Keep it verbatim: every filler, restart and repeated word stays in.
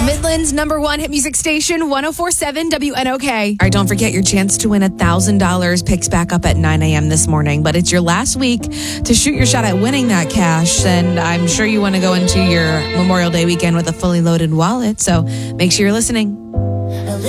Midland's number one hit music station, one oh four point seven W N O K. All right, don't forget your chance to win one thousand dollars picks back up at nine a.m. this morning. But it's your last week to shoot your shot at winning that cash. And I'm sure you want to go into your Memorial Day weekend with a fully loaded wallet. So make sure you're listening.